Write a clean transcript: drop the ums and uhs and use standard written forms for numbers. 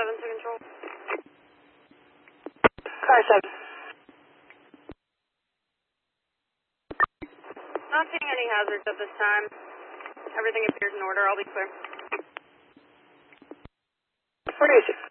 7 to control. Car 7. Not seeing any hazards at this time. Everything appears in order. I'll be clear. 486.